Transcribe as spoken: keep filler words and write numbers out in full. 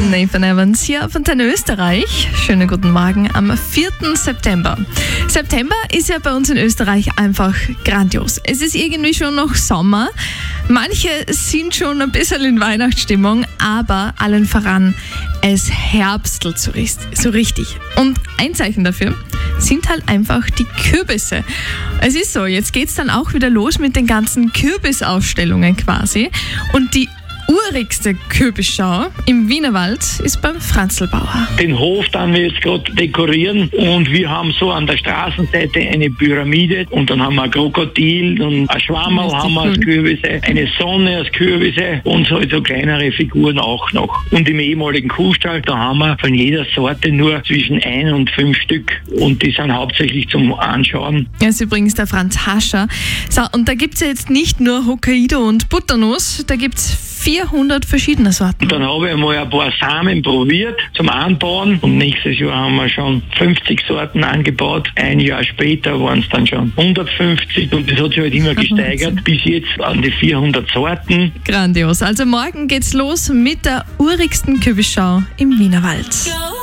Nathan Evans hier auf Antenne Österreich. Schönen guten Morgen am vierten September. September ist ja bei uns in Österreich einfach grandios. Es ist irgendwie schon noch Sommer. Manche sind schon ein bisschen in Weihnachtsstimmung, aber allen voran, es herbstelt so richtig. Und ein Zeichen dafür sind halt einfach die Kürbisse. Es ist so, jetzt geht's dann auch wieder los mit den ganzen Kürbisausstellungen quasi. Und die urigste Kürbisschau im Wienerwald ist beim Franzlbauer. Den Hof dann wir jetzt gerade dekorieren und wir haben so an der Straßenseite eine Pyramide und dann haben wir ein Krokodil und ein Schwammerl haben wir als Kürbisse, eine Sonne als Kürbisse und halt so kleinere Figuren auch noch. Und im ehemaligen Kuhstall, da haben wir von jeder Sorte nur zwischen ein und fünf Stück und die sind hauptsächlich zum Anschauen. Das ist übrigens der Franz Hascher. So, und da gibt es ja jetzt nicht nur Hokkaido und Butternuss, da gibt es vierhundert verschiedene Sorten. Dann habe ich einmal ein paar Samen probiert zum Anbauen und nächstes Jahr haben wir schon fünfzig Sorten angebaut. Ein Jahr später waren es dann schon hundertfünfzig und das hat sich halt immer gesteigert bis jetzt an die vierhundert Sorten. Grandios. Also morgen geht's los mit der urigsten Kürbisschau im Wienerwald.